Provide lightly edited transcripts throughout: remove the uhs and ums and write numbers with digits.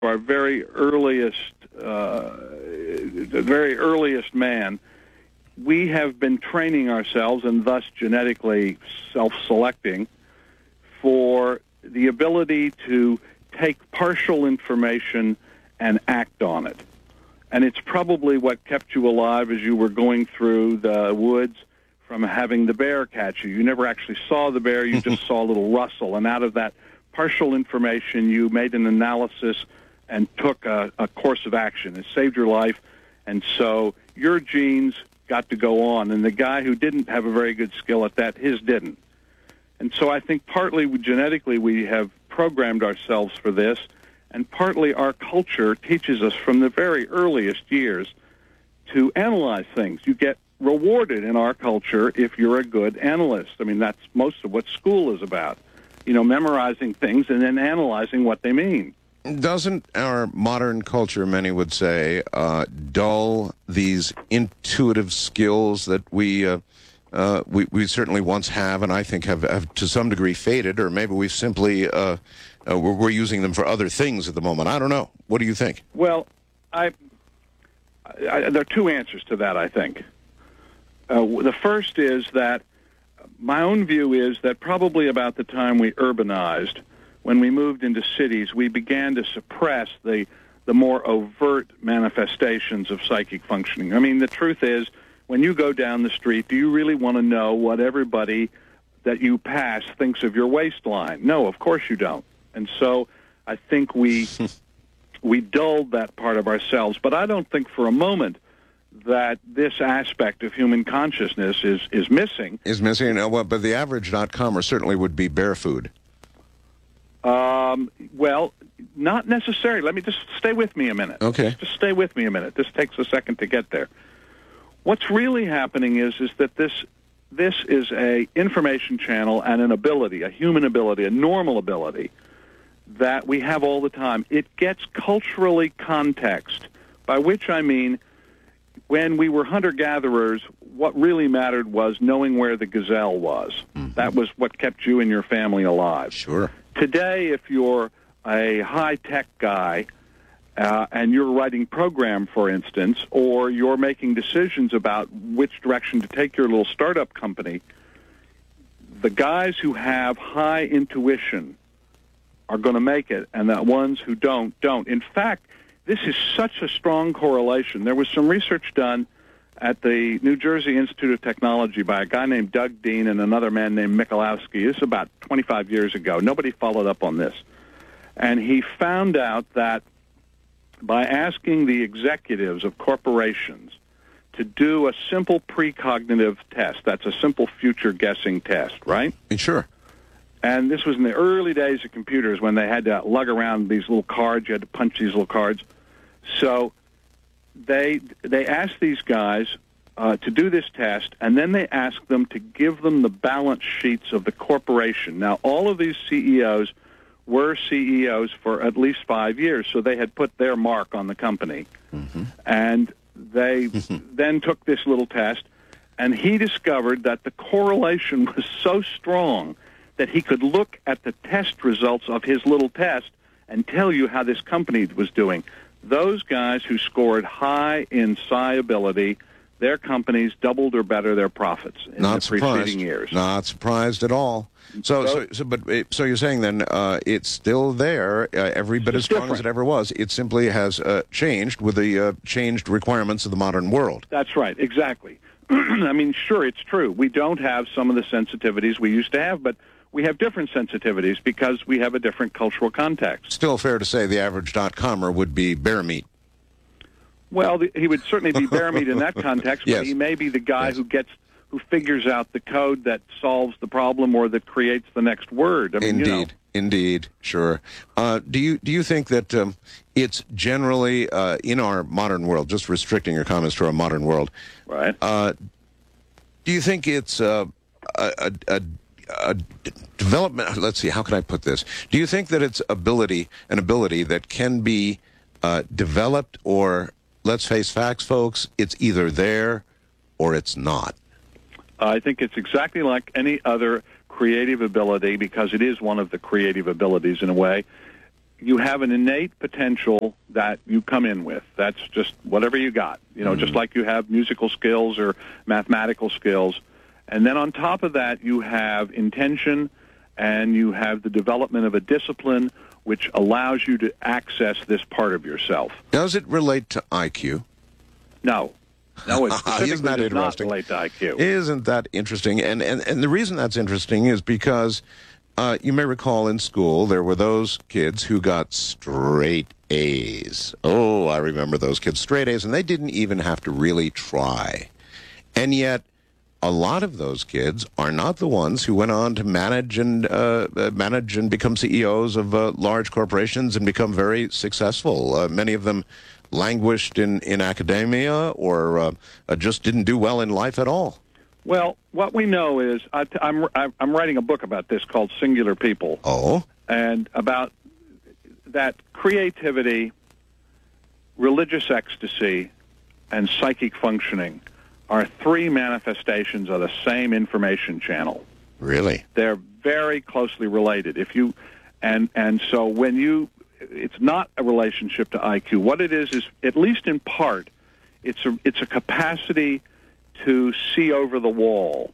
our very earliest, the very earliest man, we have been training ourselves and thus genetically self-selecting for the ability to take partial information and act on it. And it's probably what kept you alive as you were going through the woods from having the bear catch you. You never actually saw the bear, you just saw a little rustle. And out of that partial information, you made an analysis and took a course of action. It saved your life. And so your genes got to go on. And the guy who didn't have a very good skill at that, his didn't. And so I think partly genetically we have programmed ourselves for this, and partly our culture teaches us from the very earliest years to analyze things. You get rewarded in our culture if you're a good analyst. I mean, that's most of what school is about. You know, memorizing things and then analyzing what they mean. Doesn't our modern culture, many would say, dull these intuitive skills that we certainly once have, and I think have to some degree faded, or maybe we've simply we're using them for other things at the moment? I don't know. What do you think? Well, there are two answers to that, I think. The first is that my own view is that probably about the time we urbanized, when we moved into cities, we began to suppress the more overt manifestations of psychic functioning. I mean, the truth is, when you go down the street, do you really want to know what everybody that you pass thinks of your waistline? No, of course you don't. And so I think we dulled that part of ourselves. But I don't think for a moment that this aspect of human consciousness is missing. Is missing? Well, but the average .comer certainly would be bear food. Well, not necessarily. Let me just stay with me a minute. Okay. Just stay with me a minute. This takes a second to get there. What's really happening is that this is a information channel and an ability, a human ability, a normal ability that we have all the time. It gets culturally context, by which I mean when we were hunter-gatherers, what really mattered was knowing where the gazelle was. Mm-hmm. That was what kept you and your family alive. Sure. Today, if you're a high-tech guy and you're writing program, for instance, or you're making decisions about which direction to take your little startup company, the guys who have high intuition are going to make it, and the ones who don't. In fact, this is such a strong correlation. There was some research done at the New Jersey Institute of Technology by a guy named Doug Dean and another man named Michalowski. This is about 25 years ago. Nobody followed up on this. And he found out that by asking the executives of corporations to do a simple precognitive test, that's a simple future guessing test, right? Sure. And this was in the early days of computers when they had to lug around these little cards. You had to punch these little cards. So they asked these guys to do this test, and then they asked them to give them the balance sheets of the corporation. Now, all of these CEOs were CEOs for at least 5 years, so they had put their mark on the company. Mm-hmm. And they then took this little test, and he discovered that the correlation was so strong that he could look at the test results of his little test and tell you how this company was doing. Those guys who scored high in psi ability, their companies doubled or better their profits in the preceding years. Not surprised at all. So you're saying then it's still there, every bit as strong as it ever was. It simply has changed with the changed requirements of the modern world. That's right, exactly. I mean, sure, it's true. We don't have some of the sensitivities we used to have, but we have different sensitivities because we have a different cultural context. Still fair to say the average .comer would be bear meat. Well, he would certainly be bear meat in that context, but yes. he may be the guy who figures out the code that solves the problem or that creates the next word. I mean, Indeed, sure. Do you think that it's generally in our modern world, just restricting your comments to our modern world, right? Do you think it's a development? Let's see, how can I put this? Do you think that it's an ability that can be developed, or let's face facts, folks, it's either there or it's not? I think it's exactly like any other creative ability, because it is one of the creative abilities in a way. you have an innate potential that you come in with. That's just whatever you got, just like you have musical skills or mathematical skills. And then on top of that, you have intention, and you have the development of a discipline which allows you to access this part of yourself. Does it relate to IQ? No. No, it Isn't that does not interesting? relate to IQ. Isn't that interesting? And the reason that's interesting is because you may recall in school there were those kids who got straight A's. Oh, I remember those kids, straight A's, and they didn't even have to really try. And yet, a lot of those kids are not the ones who went on to manage and become CEOs of large corporations and become very successful. Many of them languished in academia or just didn't do well in life at all. Well, what we know is I'm writing a book about this called Singular People. Oh, and about that creativity, religious ecstasy, and psychic functioning are three manifestations of the same information channel. really? They're very closely related. So when it's not a relationship to IQ. What it is at least in part, it's a capacity to see over the wall.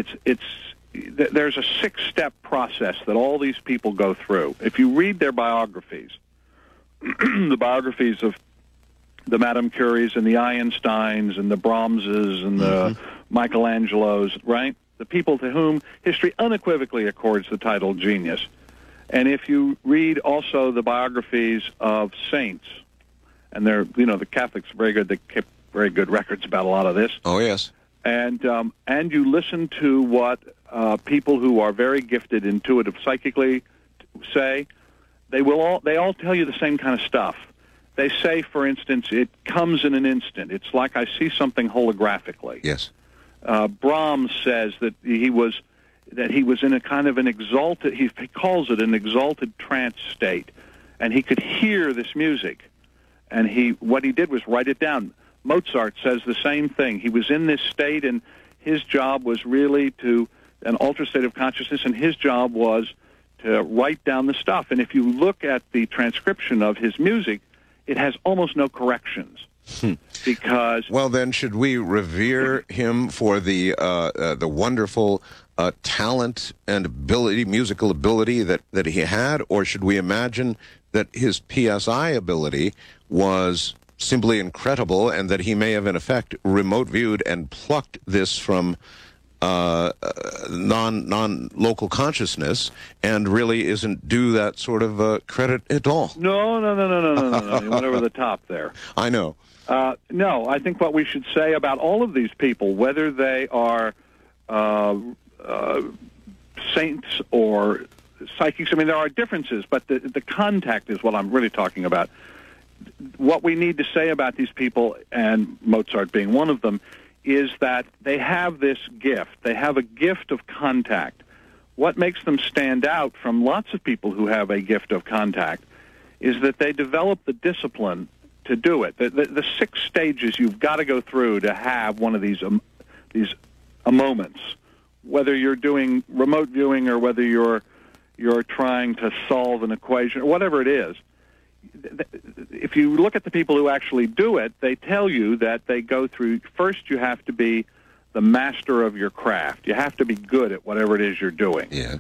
There's a 6-step process that all these people go through. If you read their biographies, the biographies of the Madame Curies and the Einsteins and the Brahmses and the Michelangelos, right? The people to whom history unequivocally accords the title genius. And if you read also the biographies of saints, and the Catholics are very good, they keep very good records about a lot of this. Oh, yes. And you listen to what people who are very gifted, intuitive, psychically say. They all tell you the same kind of stuff. They say, for instance, it comes in an instant. It's like I see something holographically. Yes. Brahms says that he was in a kind of an exalted. He calls it an exalted trance state, and he could hear this music. And what he did was write it down. Mozart says the same thing. He was in this state, and his job was really an altered state of consciousness, and his job was to write down the stuff. And if you look at the transcription of his music, it has almost no corrections. Because well, then, should we revere him for the wonderful talent and ability, musical ability that he had, or should we imagine that his PSI ability was simply incredible, and that he may have, in effect, remote viewed and plucked this from non-local consciousness, and really isn't due that sort of credit at all? No. You went over the top there. I know. No, I think what we should say about all of these people, whether they are saints or psychics, I mean, there are differences, but the contact is what I'm really talking about. What we need to say about these people, and Mozart being one of them, is that they have this gift. They have a gift of contact. What makes them stand out from lots of people who have a gift of contact is that they develop the discipline to do it. The 6 stages you've got to go through to have one of these moments, whether you're doing remote viewing or whether you're trying to solve an equation or whatever it is. If you look at the people who actually do it, they tell you that they go through, first you have to be the master of your craft. You have to be good at whatever it is you're doing. Yeah.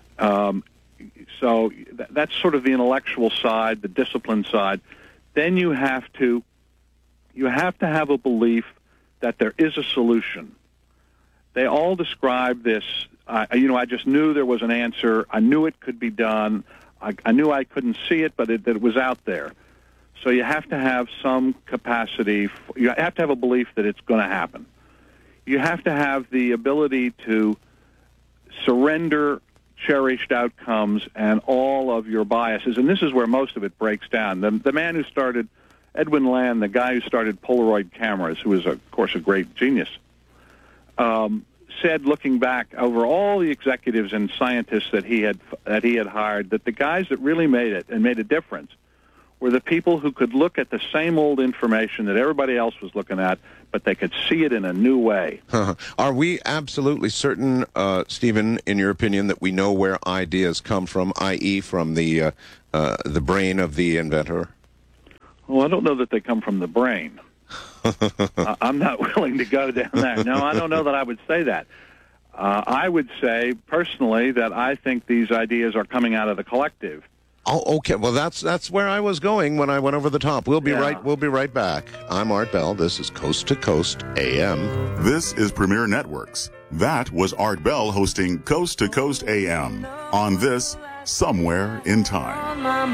So that's sort of the intellectual side, the discipline side. Then you have to have a belief that there is a solution. They all describe this, I just knew there was an answer. I knew it could be done. I knew I couldn't see it, but that it was out there. So you have to have some capacity. You have to have a belief that it's going to happen. You have to have the ability to surrender cherished outcomes and all of your biases. And this is where most of it breaks down. The man who started, Edwin Land, the guy who started Polaroid cameras, who is, of course, a great genius, said, looking back over all the executives and scientists that he had hired, that the guys that really made it and made a difference were the people who could look at the same old information that everybody else was looking at, but they could see it in a new way. Are we absolutely certain, Stephen, in your opinion, that we know where ideas come from, i.e. from the brain of the inventor? Well, I don't know that they come from the brain. I'm not willing to go down there. No, I don't know that I would say that. I would say, personally, that I think these ideas are coming out of the collective. Oh, okay. Well, that's where I was going when I went over the top. We'll be right back. I'm Art Bell. This is Coast to Coast AM. This is Premier Networks. That was Art Bell hosting Coast to Coast AM on this Somewhere in Time.